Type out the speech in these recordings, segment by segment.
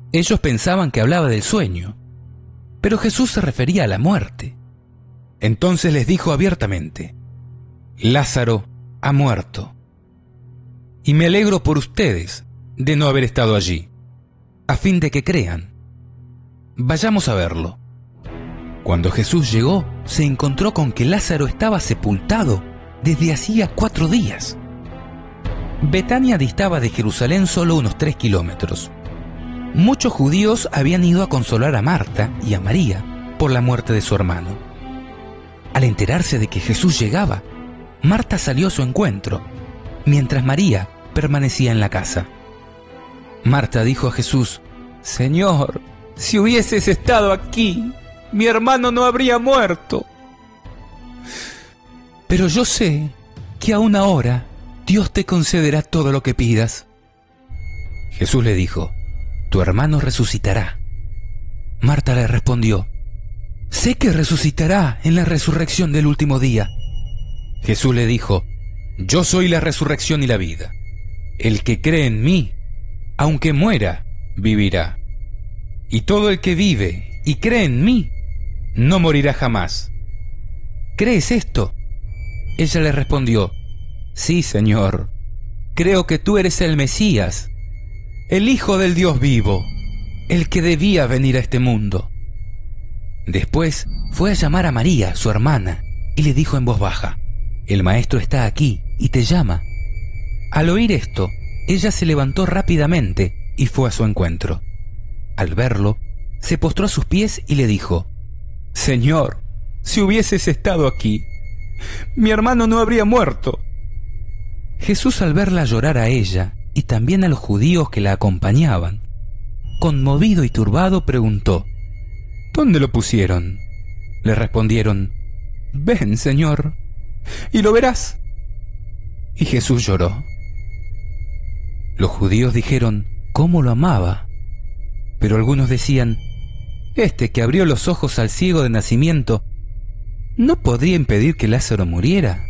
Ellos pensaban que hablaba del sueño, pero Jesús se refería a la muerte. Entonces les dijo abiertamente: Lázaro ha muerto. Y me alegro por ustedes de no haber estado allí, a fin de que crean. Vayamos a verlo. Cuando Jesús llegó, se encontró con que Lázaro estaba sepultado desde hacía 4 días. Betania distaba de Jerusalén solo unos 3 kilómetros. Muchos judíos habían ido a consolar a Marta y a María por la muerte de su hermano. Al enterarse de que Jesús llegaba, Marta salió a su encuentro, mientras María permanecía en la casa. Marta dijo a Jesús: Señor, si hubieses estado aquí, mi hermano no habría muerto. Pero yo sé que aún ahora Dios te concederá todo lo que pidas. Jesús le dijo: Tu hermano resucitará. Marta le respondió: Sé que resucitará en la resurrección del último día. Jesús le dijo: Yo soy la resurrección y la vida. El que cree en mí, aunque muera, vivirá. Y todo el que vive y cree en mí, no morirá jamás. ¿Crees esto? Ella le respondió: Sí, Señor. Creo que tú eres el Mesías, el Hijo del Dios vivo, el que debía venir a este mundo. Después fue a llamar a María, su hermana, y le dijo en voz baja: El Maestro está aquí y te llama. Al oír esto, ella se levantó rápidamente y fue a su encuentro. Al verlo, se postró a sus pies y le dijo: Señor, si hubieses estado aquí, mi hermano no habría muerto. Jesús, al verla llorar a ella y también a los judíos que la acompañaban, conmovido y turbado, preguntó: ¿Dónde lo pusieron? Le respondieron: Ven, Señor, y lo verás. Y Jesús lloró. Los judíos dijeron cómo lo amaba, pero algunos decían: Este que abrió los ojos al ciego de nacimiento, ¿no podría impedir que Lázaro muriera?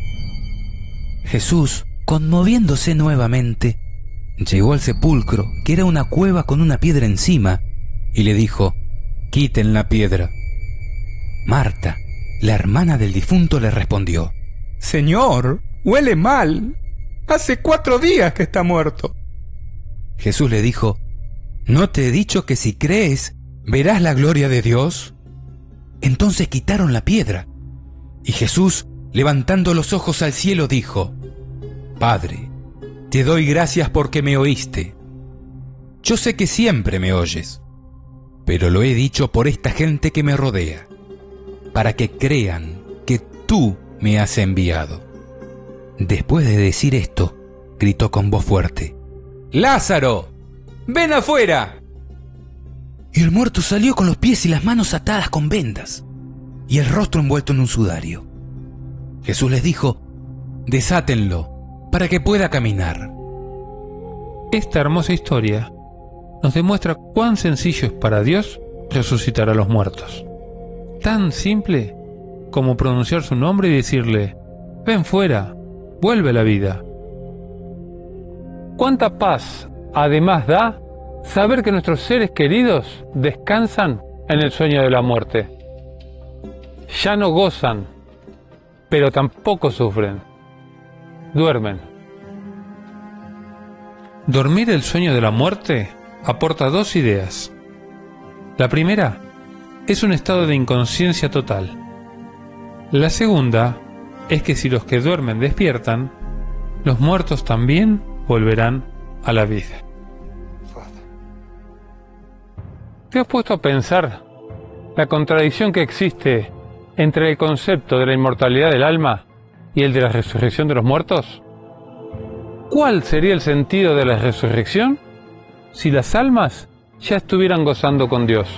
Jesús, conmoviéndose nuevamente, llegó al sepulcro, que era una cueva con una piedra encima, y le dijo: Quiten la piedra. Marta, la hermana del difunto, le respondió: Señor, huele mal. Hace 4 días que está muerto. Jesús le dijo: ¿No te he dicho que si crees, verás la gloria de Dios? Entonces quitaron la piedra, y Jesús, levantando los ojos al cielo, dijo: Padre, te doy gracias porque me oíste. Yo sé que siempre me oyes, pero lo he dicho por esta gente que me rodea, para que crean que tú me has enviado. Después de decir esto, gritó con voz fuerte: ¡Lázaro, ven afuera! Y el muerto salió con los pies y las manos atadas con vendas, y el rostro envuelto en un sudario. Jesús les dijo: Desátenlo, para que pueda caminar. Esta hermosa historia nos demuestra cuán sencillo es para Dios resucitar a los muertos. Tan simple como pronunciar su nombre y decirle: ven fuera, vuelve a la vida. Cuánta paz además da saber que nuestros seres queridos descansan en el sueño de la muerte. Ya no gozan, pero tampoco sufren. Duermen. Dormir el sueño de la muerte aporta 2 ideas. La primera es un estado de inconsciencia total. La segunda es que si los que duermen despiertan, los muertos también volverán a la vida. ¿Te has puesto a pensar la contradicción que existe entre el concepto de la inmortalidad del alma y el de la resurrección de los muertos? ¿Cuál sería el sentido de la resurrección si las almas ya estuvieran gozando con Dios?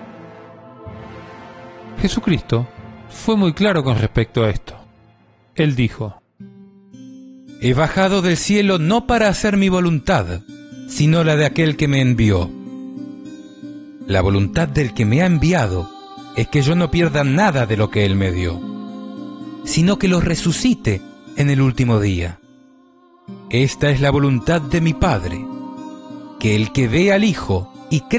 Jesucristo fue muy claro con respecto a esto. Él dijo: He bajado del cielo no para hacer mi voluntad, sino la de aquel que me envió. La voluntad del que me ha enviado es que yo no pierda nada de lo que él me dio, sino que lo resucite en el último día. Esta es la voluntad de mi Padre, que el que ve al Hijo y cree